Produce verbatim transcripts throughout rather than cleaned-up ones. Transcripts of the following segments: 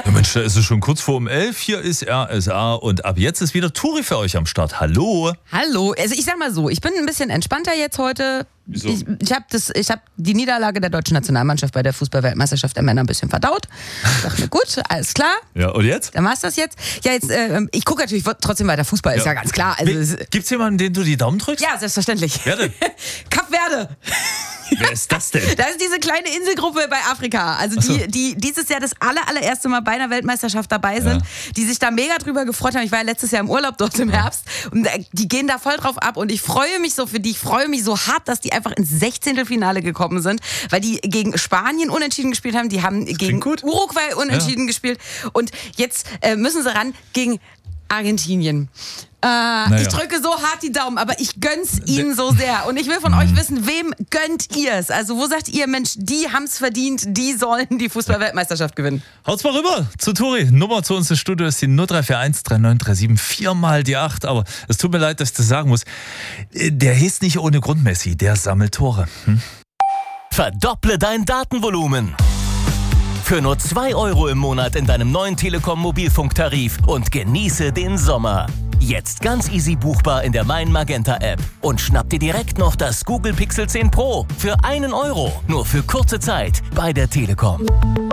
Ja, Mensch, da ist es schon kurz vor um elf. Hier ist R S A und ab jetzt ist wieder Turi für euch am Start. Hallo. Hallo. Also ich sag mal so, ich bin ein bisschen entspannter jetzt heute. Wieso? Ich, ich habe hab die Niederlage der deutschen Nationalmannschaft bei der Fußball-Weltmeisterschaft der Männer ein bisschen verdaut. Ich dachte mir, gut, alles klar. Ja, und jetzt? Dann war's das jetzt. Ja, jetzt, äh, ich gucke natürlich trotzdem weiter Fußball, ist ja ganz klar. Also, Gibt's jemanden, den du die Daumen drückst? ja, selbstverständlich. Wer denn? Kap Verde. Wer ist das denn? Das ist diese kleine Inselgruppe bei Afrika, also die, so. die dieses Jahr das aller, allererste Mal bei einer Weltmeisterschaft dabei sind, ja. Die sich da mega drüber gefreut haben. Ich war ja letztes Jahr im Urlaub dort im Herbst und die gehen da voll drauf ab und ich freue mich so für die, ich freue mich so hart, dass die einfach ins Sechzehntelfinale gekommen sind, weil die gegen Spanien unentschieden gespielt haben, die haben gegen gut. Uruguay unentschieden ja. gespielt und jetzt äh, müssen sie ran gegen Argentinien. Äh, naja. Ich drücke so hart die Daumen, aber ich gönn's ihnen so sehr. Und ich will von euch wissen, wem gönnt ihr es? Also wo sagt ihr, Mensch, die haben's verdient, die sollen die Fußball-Weltmeisterschaft gewinnen? Haut's mal rüber zu Turi. Nummer zu uns ins Studio ist die null drei vier eins drei neun drei sieben, viermal die acht. Aber es tut mir leid, dass ich das sagen muss. Der ist nicht ohne Grund Messi, der sammelt Tore. Hm? Verdopple dein Datenvolumen. Für nur zwei Euro im Monat in deinem neuen Telekom-Mobilfunktarif und genieße den Sommer. Jetzt ganz easy buchbar in der Mein Magenta App. Und schnapp dir direkt noch das Google Pixel zehn Pro für einen Euro. Nur für kurze Zeit bei der Telekom.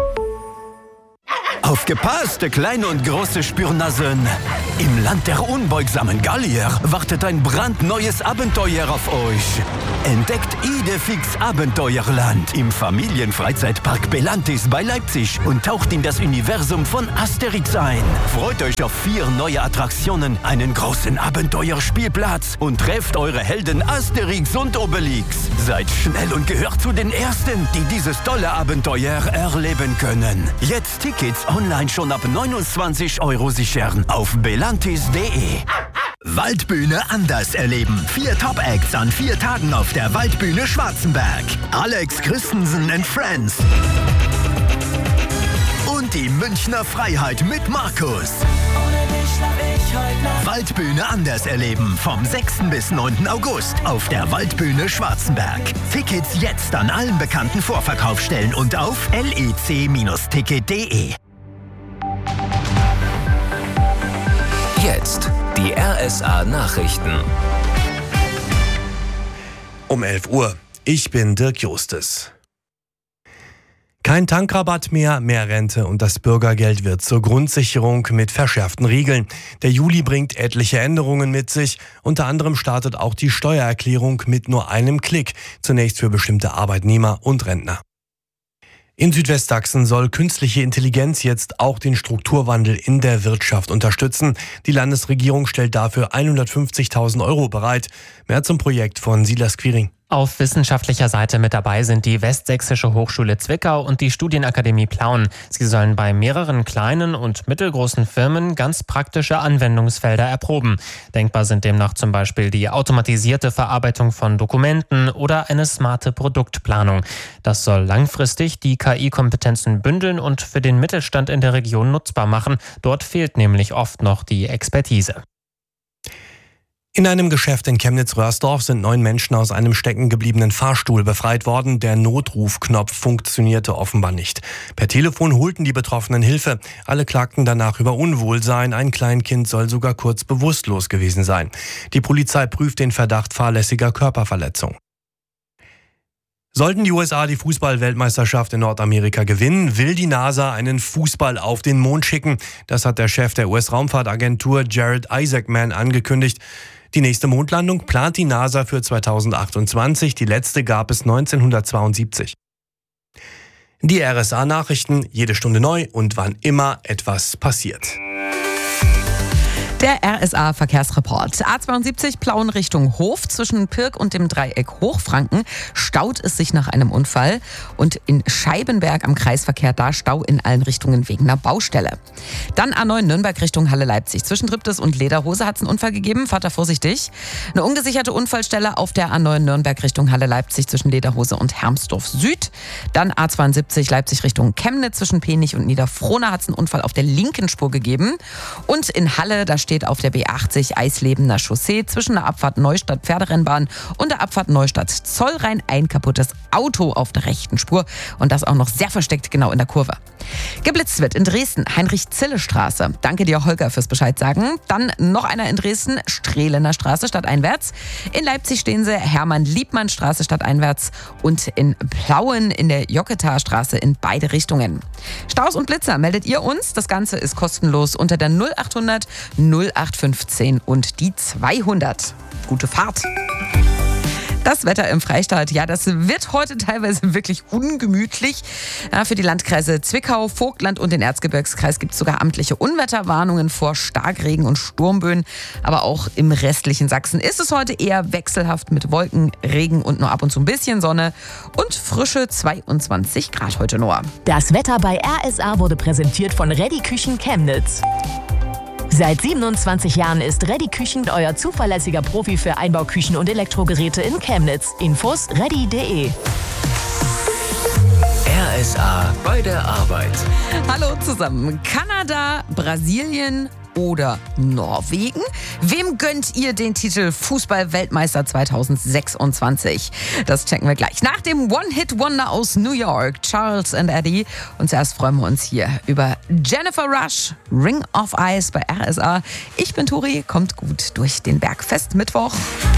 Aufgepasst, kleine und große Spürnasen. Im Land der unbeugsamen Gallier wartet ein brandneues Abenteuer auf euch. Entdeckt Idefix Abenteuerland im Familienfreizeitpark Belantis bei Leipzig und taucht in das Universum von Asterix ein. Freut euch auf vier neue Attraktionen, einen großen Abenteuerspielplatz und trefft eure Helden Asterix und Obelix. Seid schnell und gehört zu den Ersten, die dieses tolle Abenteuer erleben können. Jetzt Tickets online schon ab neunundzwanzig Euro sichern auf belantis punkt de. Waldbühne anders erleben. Vier Top-Acts an vier Tagen auf der Waldbühne Schwarzenberg. Alex Christensen and Friends. Und die Münchner Freiheit mit Markus. Waldbühne anders erleben. Vom sechsten bis neunten August auf der Waldbühne Schwarzenberg. Tickets jetzt an allen bekannten Vorverkaufsstellen und auf lec Ticket punkt de. Jetzt die R S A Nachrichten. Um elf Uhr. Ich bin Dirk Justes. Kein Tankrabatt mehr, mehr Rente und das Bürgergeld wird zur Grundsicherung mit verschärften Regeln. Der Juli bringt etliche Änderungen mit sich. Unter anderem startet auch die Steuererklärung mit nur einem Klick. Zunächst für bestimmte Arbeitnehmer und Rentner. In Südwestsachsen soll künstliche Intelligenz jetzt auch den Strukturwandel in der Wirtschaft unterstützen. Die Landesregierung stellt dafür hundertfünfzigtausend Euro bereit. Mehr zum Projekt von Silas Quiring. Auf wissenschaftlicher Seite mit dabei sind die Westsächsische Hochschule Zwickau und die Studienakademie Plauen. Sie sollen bei mehreren kleinen und mittelgroßen Firmen ganz praktische Anwendungsfelder erproben. Denkbar sind demnach zum Beispiel die automatisierte Verarbeitung von Dokumenten oder eine smarte Produktplanung. Das soll langfristig die K I-Kompetenzen bündeln und für den Mittelstand in der Region nutzbar machen. Dort fehlt nämlich oft noch die Expertise. In einem Geschäft in Chemnitz-Röhrsdorf sind neun Menschen aus einem steckengebliebenen Fahrstuhl befreit worden. Der Notrufknopf funktionierte offenbar nicht. Per Telefon holten die Betroffenen Hilfe. Alle klagten danach über Unwohlsein. Ein Kleinkind soll sogar kurz bewusstlos gewesen sein. Die Polizei prüft den Verdacht fahrlässiger Körperverletzung. Sollten die U S A die Fußball-Weltmeisterschaft in Nordamerika gewinnen, will die NASA einen Fußball auf den Mond schicken. Das hat der Chef der U S-Raumfahrtagentur Jared Isaacman angekündigt. Die nächste Mondlandung plant die NASA für zweitausendachtundzwanzig. Die letzte gab es neunzehnhundertzweiundsiebzig. Die R S A-Nachrichten, jede Stunde neu und wann immer etwas passiert. Der R S A-Verkehrsreport. A zweiundsiebzig Plauen Richtung Hof. Zwischen Pirk und dem Dreieck Hochfranken staut es sich nach einem Unfall. Und in Scheibenberg am Kreisverkehr da Stau in allen Richtungen wegen einer Baustelle. Dann A neun Nürnberg Richtung Halle-Leipzig. Zwischen Triptis und Lederhose hat es einen Unfall gegeben. Fahrt da vorsichtig. Eine ungesicherte Unfallstelle auf der A neun Nürnberg Richtung Halle-Leipzig zwischen Lederhose und Hermsdorf Süd. Dann A zweiundsiebzig Leipzig Richtung Chemnitz. Zwischen Penich und Niederfrohna hat es einen Unfall auf der linken Spur gegeben. Und in Halle, da steht auf der B achtzig Eislebener Chaussee zwischen der Abfahrt Neustadt Pferderennbahn und der Abfahrt Neustadt Zollrhein ein kaputtes Auto auf der rechten Spur und das auch noch sehr versteckt genau in der Kurve. Geblitzt wird in Dresden, Heinrich-Zille-Straße. Danke dir, Holger, fürs Bescheid sagen. Dann noch einer in Dresden, Strehlener Straße stadteinwärts. In Leipzig stehen sie, Hermann-Liebmann-Straße stadteinwärts. Und in Plauen in der Joketaer Straße in beide Richtungen. Staus und Blitzer meldet ihr uns. Das Ganze ist kostenlos unter der null achthundert null acht fünfzehn und die zweihundert. Gute Fahrt! Das Wetter im Freistaat, ja, das wird heute teilweise wirklich ungemütlich. Ja, für die Landkreise Zwickau, Vogtland und den Erzgebirgskreis gibt es sogar amtliche Unwetterwarnungen vor Starkregen und Sturmböen. Aber auch im restlichen Sachsen ist es heute eher wechselhaft mit Wolken, Regen und nur ab und zu ein bisschen Sonne. Und frische zweiundzwanzig Grad heute nur. Das Wetter bei R S A wurde präsentiert von Reddy Küchen Chemnitz. Seit siebenundzwanzig Jahren ist Reddy Küchen euer zuverlässiger Profi für Einbauküchen und Elektrogeräte in Chemnitz. Infos reddy punkt de. R S A bei der Arbeit. Hallo zusammen. Kanada, Brasilien oder Norwegen? Wem gönnt ihr den Titel Fußball-Weltmeister zweitausendsechsundzwanzig? Das checken wir gleich. Nach dem One-Hit-Wonder aus New York, Charles and Eddie. Und zuerst freuen wir uns hier über Jennifer Rush, Ring of Ice bei R S A. Ich bin Tori, kommt gut durch den Bergfest Mittwoch.